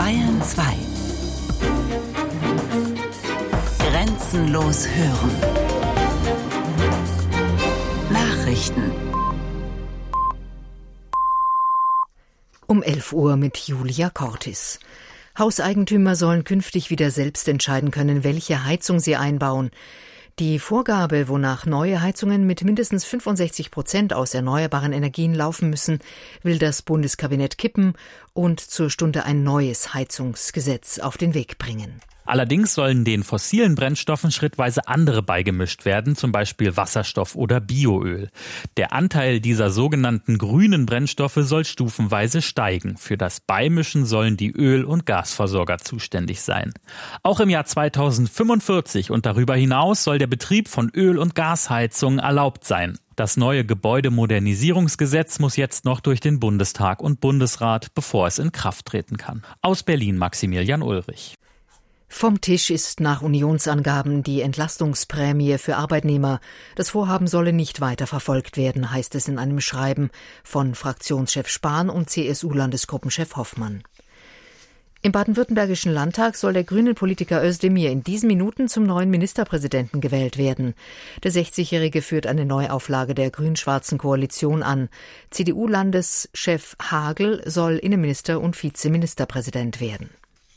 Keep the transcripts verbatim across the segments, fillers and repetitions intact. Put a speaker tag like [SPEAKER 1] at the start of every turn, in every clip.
[SPEAKER 1] Bayern zwei. Grenzenlos hören. Nachrichten.
[SPEAKER 2] Um elf Uhr mit Julia Cortis. Hauseigentümer sollen künftig wieder selbst entscheiden können, welche Heizung sie einbauen. Die Vorgabe, wonach neue Heizungen mit mindestens fünfundsechzig Prozent aus erneuerbaren Energien laufen müssen, will das Bundeskabinett kippen und zur Stunde ein neues Heizungsgesetz auf den Weg bringen.
[SPEAKER 3] Allerdings sollen den fossilen Brennstoffen schrittweise andere beigemischt werden, zum Beispiel Wasserstoff oder Bioöl. Der Anteil dieser sogenannten grünen Brennstoffe soll stufenweise steigen. Für das Beimischen sollen die Öl- und Gasversorger zuständig sein. Auch im Jahr zweitausendfünfundvierzig und darüber hinaus soll der Betrieb von Öl- und Gasheizungen erlaubt sein. Das neue Gebäudemodernisierungsgesetz muss jetzt noch durch den Bundestag und Bundesrat, bevor es in Kraft treten kann. Aus Berlin Maximilian Ulrich.
[SPEAKER 2] Vom Tisch ist nach Unionsangaben die Entlastungsprämie für Arbeitnehmer. Das Vorhaben solle nicht weiter verfolgt werden, heißt es in einem Schreiben von Fraktionschef Spahn und C S U-Landesgruppenchef Hoffmann. Im baden-württembergischen Landtag soll der grünen Politiker Özdemir in diesen Minuten zum neuen Ministerpräsidenten gewählt werden. Der sechzigjährige führt eine Neuauflage der grün-schwarzen Koalition an. C D U-Landeschef Hagel soll Innenminister und Vizeministerpräsident werden.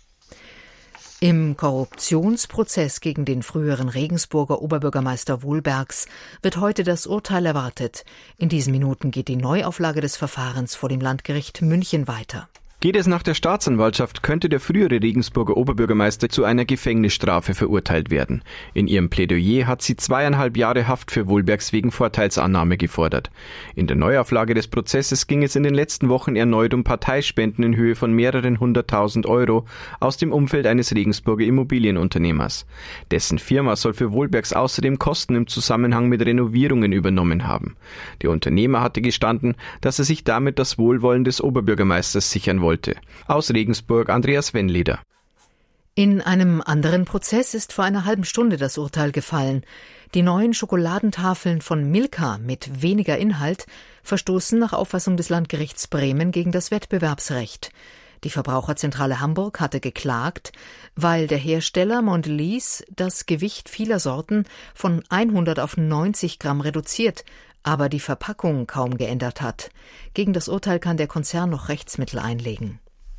[SPEAKER 2] Im Korruptionsprozess gegen den früheren Regensburger Oberbürgermeister Wohlbergs wird heute das Urteil erwartet. In diesen Minuten geht die Neuauflage des Verfahrens vor dem Landgericht München weiter.
[SPEAKER 4] Geht es nach der Staatsanwaltschaft, könnte der frühere Regensburger Oberbürgermeister zu einer Gefängnisstrafe verurteilt werden. In ihrem Plädoyer hat sie zweieinhalb Jahre Haft für Wohlbergs wegen Vorteilsannahme gefordert. In der Neuauflage des Prozesses ging es in den letzten Wochen erneut um Parteispenden in Höhe von mehreren hunderttausend Euro aus dem Umfeld eines Regensburger Immobilienunternehmers. Dessen Firma soll für Wohlbergs außerdem Kosten im Zusammenhang mit Renovierungen übernommen haben. Der Unternehmer hatte gestanden, dass er sich damit das Wohlwollen des Oberbürgermeisters sichern wollte. Aus Regensburg Andreas Wennleder.
[SPEAKER 2] In einem anderen Prozess ist vor einer halben Stunde das Urteil gefallen. Die neuen Schokoladentafeln von Milka mit weniger Inhalt verstoßen nach Auffassung des Landgerichts Bremen gegen das Wettbewerbsrecht. Die Verbraucherzentrale Hamburg hatte geklagt, weil der Hersteller Mondelez das Gewicht vieler Sorten von hundert auf neunzig Gramm reduziert, aber die Verpackung kaum geändert hat. Gegen das Urteil kann der Konzern noch Rechtsmittel einlegen.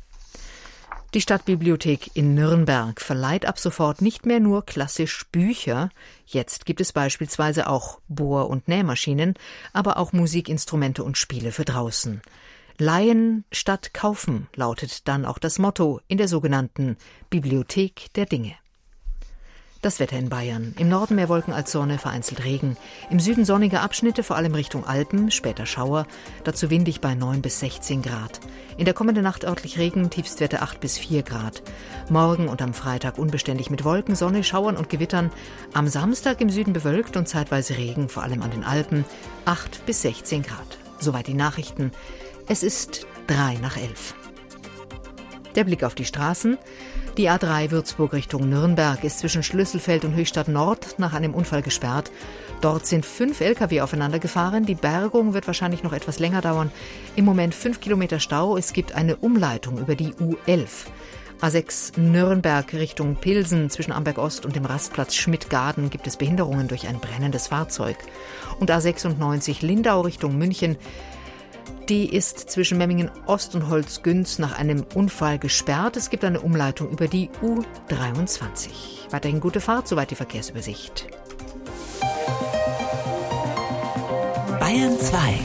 [SPEAKER 2] Die Stadtbibliothek in Nürnberg verleiht ab sofort nicht mehr nur klassisch Bücher. Jetzt gibt es beispielsweise auch Bohr- und Nähmaschinen, aber auch Musikinstrumente und Spiele für draußen. Leihen statt kaufen lautet dann auch das Motto in der sogenannten Bibliothek der Dinge. Das Wetter in Bayern. Im Norden mehr Wolken als Sonne, vereinzelt Regen. Im Süden sonnige Abschnitte, vor allem Richtung Alpen, später Schauer. Dazu windig bei neun bis sechzehn Grad. In der kommenden Nacht örtlich Regen, Tiefstwerte acht bis vier Grad. Morgen und am Freitag unbeständig mit Wolken, Sonne, Schauern und Gewittern. Am Samstag im Süden bewölkt und zeitweise Regen, vor allem an den Alpen, acht bis sechzehn Grad. Soweit die Nachrichten. Es ist drei nach elf. Der Blick auf die Straßen. Die A drei Würzburg Richtung Nürnberg ist zwischen Schlüsselfeld und Höchstadt Nord nach einem Unfall gesperrt. Dort sind fünf L K W aufeinander gefahren. Die Bergung wird wahrscheinlich noch etwas länger dauern. Im Moment fünf Kilometer Stau. Es gibt eine Umleitung über die U elf. A sechs Nürnberg Richtung Pilsen zwischen Amberg Ost und dem Rastplatz Schmidt-Gaden gibt es Behinderungen durch ein brennendes Fahrzeug. Und A sechsundneunzig Lindau Richtung München. Die ist zwischen Memmingen Ost und Holzgünz nach einem Unfall gesperrt. Es gibt eine Umleitung über die U dreiundzwanzig. Weiterhin gute Fahrt, soweit die Verkehrsübersicht.
[SPEAKER 1] Bayern zwei.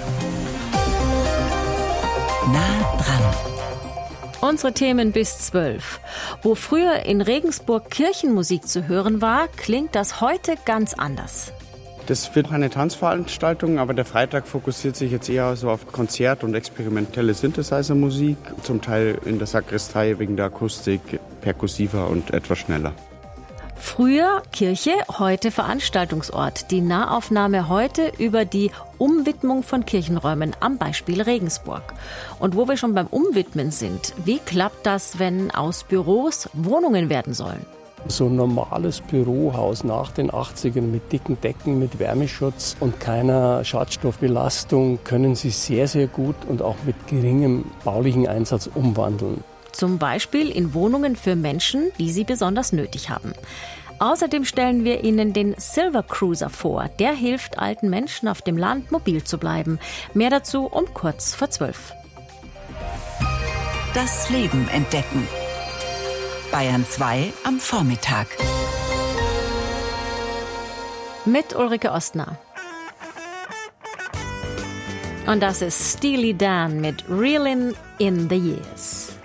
[SPEAKER 1] Nah dran.
[SPEAKER 5] Unsere Themen bis zwölf. Wo früher in Regensburg Kirchenmusik zu hören war, klingt das heute ganz anders.
[SPEAKER 6] Das wird eine Tanzveranstaltung, aber der Freitag fokussiert sich jetzt eher so auf Konzert- und experimentelle Synthesizer-Musik, zum Teil in der Sakristei wegen der Akustik perkussiver und etwas schneller.
[SPEAKER 5] Früher Kirche, heute Veranstaltungsort. Die Nahaufnahme heute über die Umwidmung von Kirchenräumen am Beispiel Regensburg. Und wo wir schon beim Umwidmen sind, wie klappt das, wenn aus Büros Wohnungen werden sollen?
[SPEAKER 7] So ein normales Bürohaus nach den achtzigern mit dicken Decken, mit Wärmeschutz und keiner Schadstoffbelastung können Sie sehr, sehr gut und auch mit geringem baulichen Einsatz umwandeln.
[SPEAKER 5] Zum Beispiel in Wohnungen für Menschen, die sie besonders nötig haben. Außerdem stellen wir Ihnen den Silver Cruiser vor. Der hilft alten Menschen auf dem Land mobil zu bleiben. Mehr dazu um kurz vor zwölf.
[SPEAKER 1] Das Leben entdecken. Bayern zwei am Vormittag.
[SPEAKER 5] Mit Ulrike Ostner. Und das ist Steely Dan mit Reelin' in the Years.